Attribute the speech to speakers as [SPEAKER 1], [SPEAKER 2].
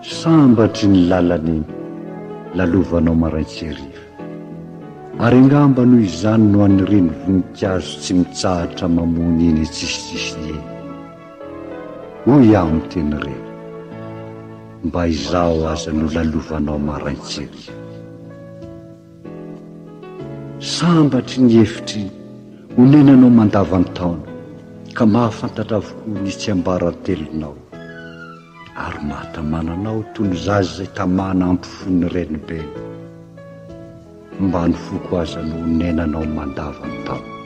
[SPEAKER 1] sambatry ny lalany lalovanao maraintseriva, ary angamba noho izany no anireny voninkazo tsy mitsahatra mamony eny tsisitsisy eny. Hoy aho amin'ny teny reny, mba izao aza no lalovanao maraintseriva. Sambatry ny hefitry honenanao mandavan-taona, ka mahafantatra avokoa ny tsiambaratelonao, ary mahatamananao toy ny zazy izay tamana ampifony renibeny, mba ny foko aza no honenanao mandavan-taona.